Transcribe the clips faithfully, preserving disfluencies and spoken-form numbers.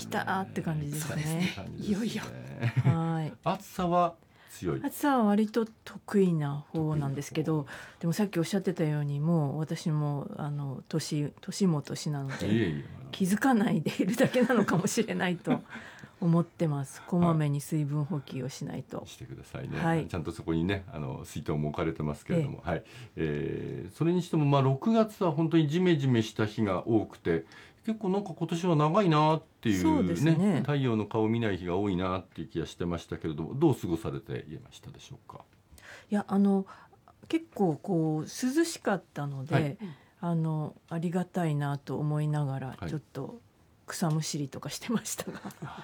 たーって感じですね。いよいよ。はい。 暑さは強い。 暑さは割と得意な方なんですけど、でもさっきおっしゃってたように、もう私もあの年年も年なので、いえいえ、気づかないでいるだけなのかもしれないと思ってます。こまめに水分補給をしないと、はい、 してくださいね、 はい、 ちゃんとそこにねあの水筒も置かれてますけれども、ええはいえー、それにしても、まあ、ろくがつは本当にジメジメした日が多くて、結構なんか今年は長いなっていう、ね、そうですね、太陽の顔を見ない日が多いなっていう気がしてましたけれども、どう過ごされていましたでしょうか。 いや、あの結構こう涼しかったので、はい、あのありがたいなと思いながら、ちょっと草むしりとかしてましたが、はい、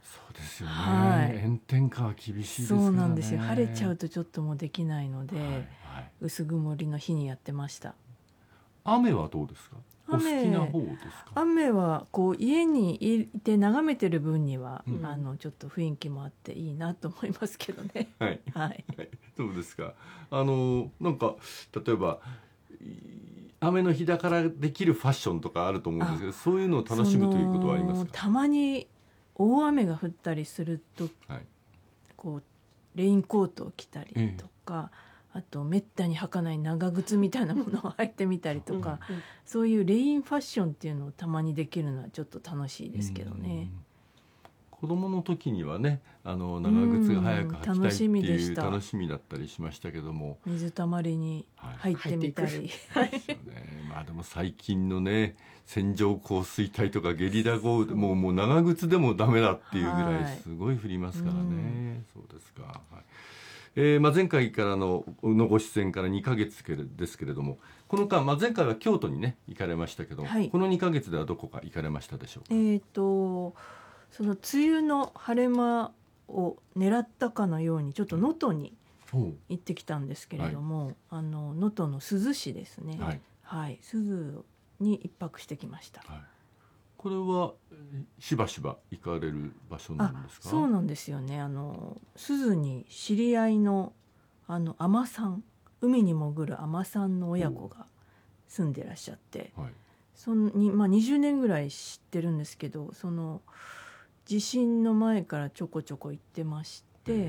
そうですよね、はい、炎天下は厳しいですからね。 そうなんですよ。晴れちゃうとちょっともうできないので、はいはい、薄曇りの日にやってました。 雨はどうですか。お好きな方ですか。 雨はこう家にいて眺めてる分には、うん、あのちょっと雰囲気もあっていいなと思いますけどね。 はい、はい、そうですか。あのなんか例えば雨の日だからできるファッションとかあると思うんですけど、そういうのを楽しむということはありますか。 たまに大雨が降ったりすると、はい、こうレインコートを着たりとか、ええ、あとめったに履かない長靴みたいなものを履いてみたりとか、うん、そういうレインファッションっていうのをたまにできるのはちょっと楽しいですけどね。 子供の時にはね、あの長靴が早く履きたいっていう楽しみだったりしましたけども、 水たまりに入ってみたり、はい、 ですよね。まあでも最近のね、線状降水帯とかゲリラ豪雨、もうもう長靴でもダメだっていうぐらいすごい降りますからね。はい、そうですか。はい、えーまあ、前回からののご出演からにかげつですけれども、この間、まあ、前回は京都にね行かれましたけど、はい、このにかげつではどこか行かれましたでしょうか。 えーとその梅雨の晴れ間を狙ったかのようにちょっと能登に行ってきたんですけれども、はい、あの能登の珠洲市ですね、はいはい、珠洲に一泊してきました。はい、 これはしばしば行かれる場所なんですか。 あ、そうなんですよね。あの珠洲に知り合いのあの海女さん、海に潜る海女さんの親子が住んでらっしゃって、はい、そのに、まあ、にじゅうねんぐらい知ってるんですけど、その地震の前からちょこちょこ行ってまして、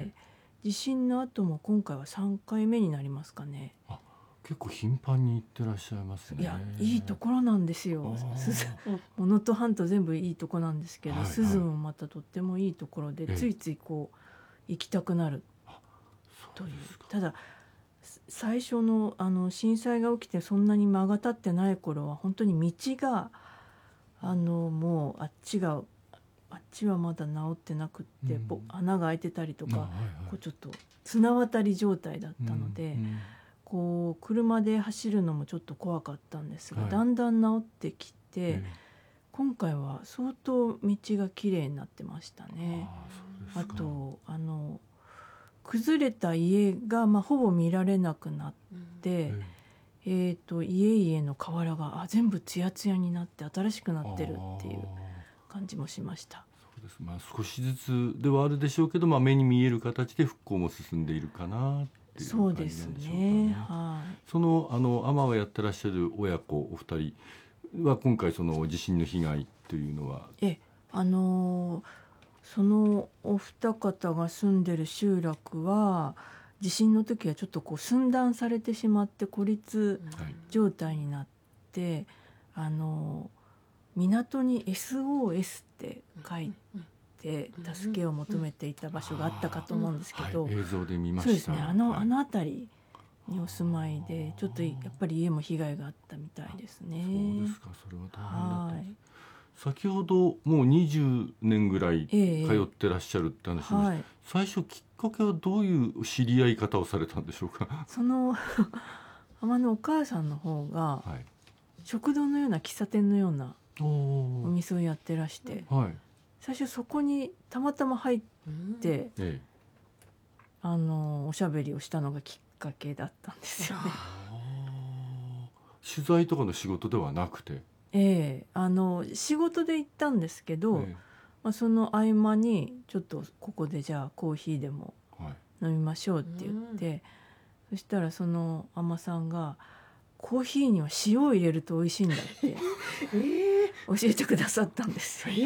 地震の後も今回はさんかいめになりますかね。 あ、結構頻繁に行ってらっしゃいますね。 いや、いいところなんですよ。能登半島全部いいとこなんですけど、珠洲、はいはい、もまたとってもいいところで、ついついこう行きたくなるという。ただ最初 の, あの震災が起きてそんなに間が経ってない頃は本当に道があのもうあっちがあっちはまだ治ってなくって、うん、穴が開いてたりとか、はいはい、こうちょっと綱渡り状態だったので、うんうん、こう車で走るのもちょっと怖かったんですが、はい、だんだん治ってきて、うん、今回は相当道がきれいになってましたね。あ, あとあの崩れた家が、まあ、ほぼ見られなくなって、うん、えーと、家々の瓦があ全部ツヤツヤになって新しくなってるっていう感じもしました。 そうです、まあ、少しずつではあるでしょうけど、まあ、目に見える形で復興も進んでいるかなっていう感じなんでしょうかね。そうですね、はい、そのあの海女をやってらっしゃる親子お二人は今回その地震の被害というのはえあのーそのお二方が住んでる集落は地震の時はちょっとこう寸断されてしまって孤立状態になって、はい、あの港に エスオーエス って書いて助けを求めていた場所があったかと思うんですけど、 はい、映像で見ました。 そうですね、あの、はい、あの辺りにお住まいでちょっとやっぱり家も被害があったみたいですね。 そうですか、それは大変だったんです。はい、先ほどもうにじゅうねんぐらい通ってらっしゃるって話です、えーはい、最初きっかけはどういう知り合い方をされたんでしょうか。 その浜のお母さんの方が、はい、食堂のような喫茶店のようなお店をやってらして、はい、最初そこにたまたま入って、うん、ええ、あのおしゃべりをしたのがきっかけだったんですよね。 取材とかの仕事ではなくて、 ええ、あの仕事で行ったんですけど、ええ、まあ、その合間にちょっとここでじゃあコーヒーでも飲みましょうって言って、はい、そしたらその海女さんがコーヒーには塩を入れると美味しいんだって教えてくださったんですよ。